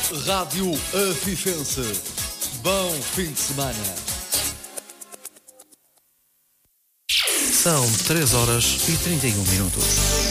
Rádio Afifense. Bom fim de semana. São 3 horas e 31 minutos.